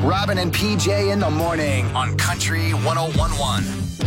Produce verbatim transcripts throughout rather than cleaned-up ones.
Robin and P J in the morning on Country one oh one point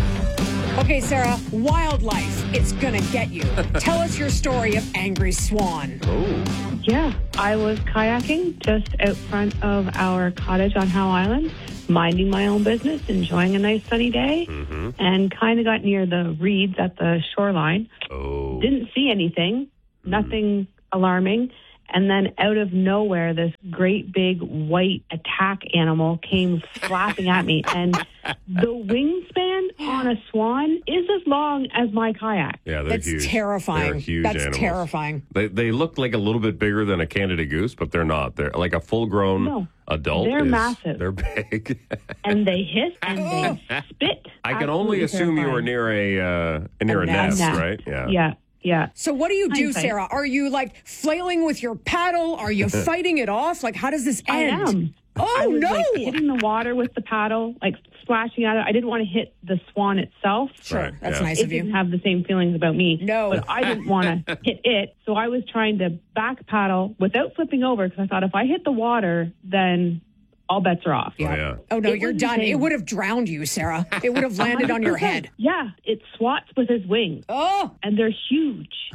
one. Okay, Sarah, wildlife, it's gonna get you. Tell us your story of Angry Swan. Oh. Yeah, I was kayaking just out front of our cottage on Howe Island, minding my own business, enjoying a nice sunny day, Mm-hmm. and kind of got near the reeds at the shoreline. Oh. Didn't see anything, nothing alarming. And then out of nowhere, this great big white attack animal came flapping at me. And the wingspan on a swan is as long as my kayak. Yeah, they're That's huge. terrifying. They're huge That's animals. terrifying. They they look like a little bit bigger than a Canada goose, but they're not. They're like a full-grown No, adult. they're is- massive. They're big. And they hiss and they spit. I can only Absolutely assume you were terrifying. near a uh, near a, A nest, nest. right? Yeah. Yeah, yeah. So what do you do, Hindsight. Sarah? Are you like flailing with your paddle? Are you fighting it off? Like, how does this I end? am. Oh, I was, no. like, hitting the water with the paddle, like splashing at it. I didn't want to hit the swan itself. Sure, Right, that's yeah. nice It of you. didn't have the same feelings about me. No. But I didn't want to hit it. So I was trying to back paddle without flipping over because I thought if I hit the water, then all bets are off. Oh, yeah. Oh, no, It you're was done. insane. It would have drowned you, Sarah. It would have landed on your head. Yeah, it swats with his wings, Oh, and they're huge.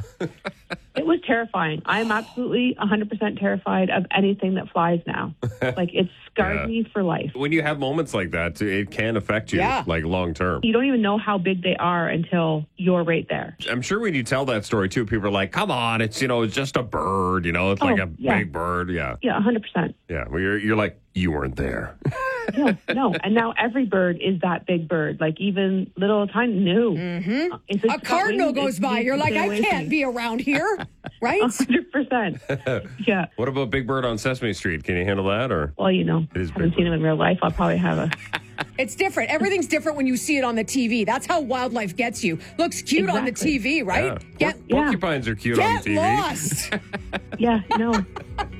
It was terrifying. I'm absolutely one hundred percent terrified of anything that flies now. Like, it's scarred Yeah. me for life. When you have moments like that, it can affect you, Yeah. like long term. You don't even know how big they are until you're right there. I'm sure when you tell that story too, people are like, "Come on, it's you know, it's just a bird. You know, it's like Oh, a yeah. big bird." Yeah, Yeah, one hundred percent. yeah. Well, you're you're like, you weren't there. No, no. And now every bird is that big bird. Like even little tiny, no. Mm-hmm. a cardinal goes by. You're like, I can't be around here, right? one hundred percent. Yeah. What about Big Bird on Sesame Street? Can you handle that? Or Well, you know, It is haven't big seen him in real life. I'll probably have a... It's different. Everything's different when you see it on the T V. That's how wildlife gets you. Looks cute on the Exactly. T V, right? yeah. Get, Por- porcupines are cute on get T V. lost. Yeah, no.